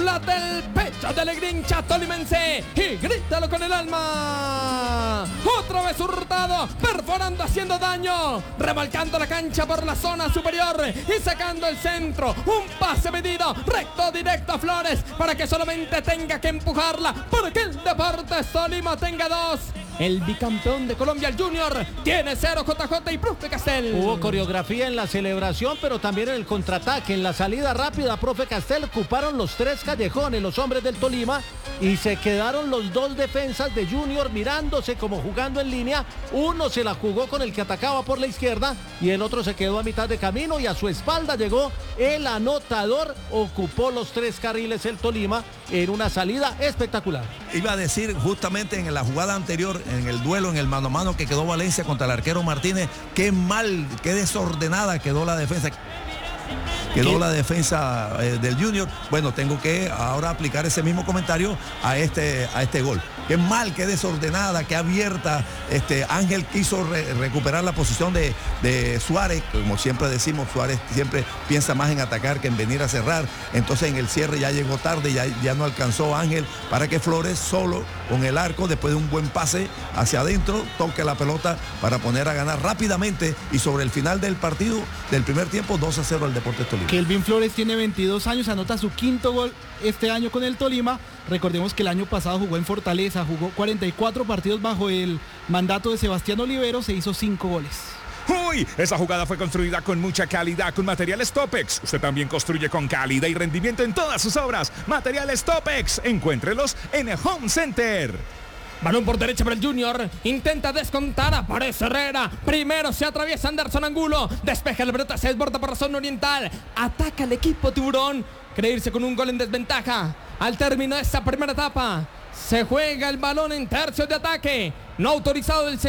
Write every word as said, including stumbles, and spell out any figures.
late el pecho del hincha tolimense y grítalo con el alma. Otra vez Hurtado, perforando, haciendo daño, revolcando la cancha por la zona superior y sacando el centro. Un pase medido, recto, directo a Flores, para que solamente tenga que empujarla, para que el Deportes Tolima tenga dos. El bicampeón de Colombia, el Junior, tiene cero. J J y Profe Castel. Hubo coreografía en la celebración, pero también en el contraataque. En la salida rápida, Profe Castel, ocuparon los tres callejones, los hombres del Tolima, y se quedaron los dos defensas de Junior mirándose como jugando en línea. Uno se la jugó con el que atacaba por la izquierda y el otro se quedó a mitad de camino, y a su espalda llegó el anotador. Ocupó los tres carriles el Tolima en una salida espectacular. Iba a decir justamente en la jugada anterior, en el duelo, en el mano a mano que quedó Valencia contra el arquero Martínez, qué mal, qué desordenada quedó la defensa. Quedó ¿Qué? la defensa eh, del Junior. Bueno, tengo que ahora aplicar ese mismo comentario a este, a este gol. Qué mal, qué desordenada, qué abierta. Este, Ángel quiso re recuperar la posición de, de Suárez. Como siempre decimos, Suárez siempre piensa más en atacar que en venir a cerrar. Entonces en el cierre ya llegó tarde, ya, ya no alcanzó Ángel para que Flores solo con el arco, después de un buen pase hacia adentro, toque la pelota para poner a ganar rápidamente, y sobre el final del partido, del primer tiempo, dos a cero al Deportes Tolima. Kelvin Flores tiene veintidós años, anota su quinto gol este año con el Tolima. Recordemos que el año pasado jugó en Fortaleza, jugó cuarenta y cuatro partidos bajo el mandato de Sebastián Olivero, se hizo cinco goles. ¡Uy! Esa jugada fue construida con mucha calidad con Materiales Topex. Usted también construye con calidad y rendimiento en todas sus obras. Materiales Topex, encuéntrelos en el Home Center. Balón por derecha para el Junior, intenta descontar, aparece Herrera, primero se atraviesa Anderson Angulo, despeja la pelota, se desborda por la zona oriental, ataca el equipo Tiburón, cree irse con un gol en desventaja. Al término de esta primera etapa, se juega el balón en tercio de ataque, no autorizado del